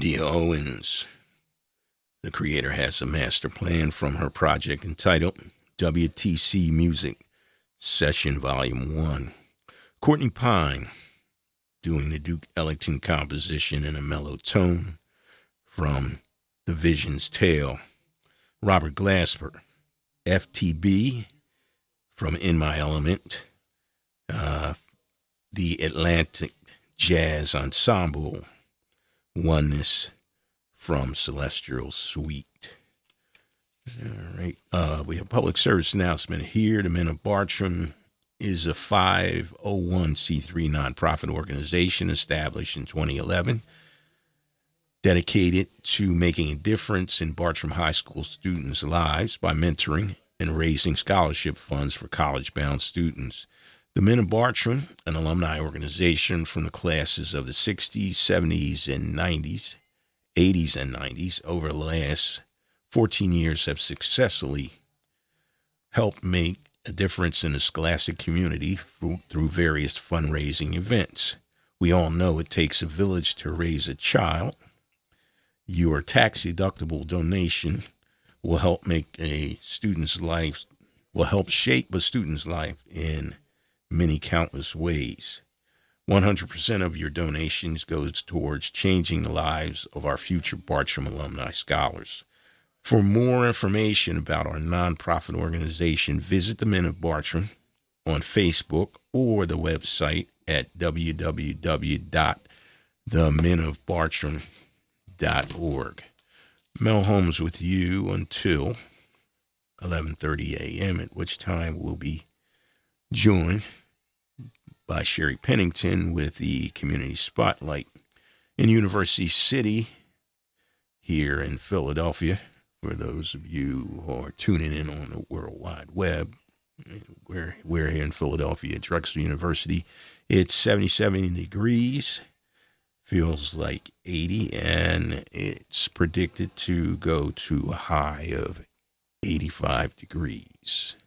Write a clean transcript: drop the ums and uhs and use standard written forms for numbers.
India Owens, the creator, has a master plan from her project entitled WTC Music Session Volume 1. Courtney Pine, doing the Duke Ellington composition in a mellow tone from The Vision's Tale. Robert Glasper, FTB, from In My Element. The Atlantic Jazz Ensemble, Oneness, from Celestial Suite. All right. We have a public service announcement here. The Men of Bartram is a 501c3 nonprofit organization established in 2011, dedicated to making a difference in Bartram High School students' lives by mentoring and raising scholarship funds for college-bound students. The Men of Bartram, an alumni organization from the classes of the 60s, 70s, and 90s, 80s and 90s, over the last 14 years have successfully helped make a difference in the scholastic community through various fundraising events. We all know it takes a village to raise a child. Your tax-deductible donation will help make a student's life, will help shape a student's life in many countless ways. 100% of your donations goes towards changing the lives of our future Bartram alumni scholars. For more information about our nonprofit organization, visit the Men of Bartram on Facebook or the website at www.themenofbartram.org. Mel Holmes with you until 11:30 a.m., at which time we'll be joined by Sherry Pennington with the Community Spotlight in University City here in Philadelphia. For those of you who are tuning in on the World Wide Web, we're here in Philadelphia at Drexel University. It's 77 degrees, feels like 80, and it's predicted to go to a high of 85 degrees.